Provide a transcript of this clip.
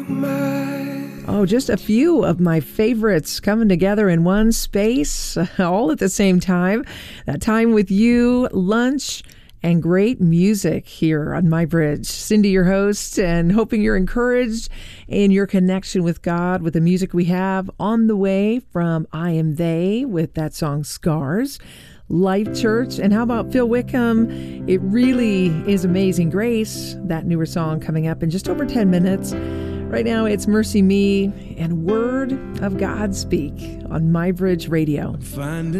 Oh, just a few of my favorites coming together in one space, all at the same time. That time with you, lunch, and great music here on My Bridge. Cindy, your host, and hoping you're encouraged in your connection with God with the music we have on the way from I Am They with that song Scars, Life Church, and how about Phil Wickham? It really is Amazing Grace, that newer song coming up in just over 10 minutes. Right now, it's Mercy Me and Word of God Speak on My Bridge Radio.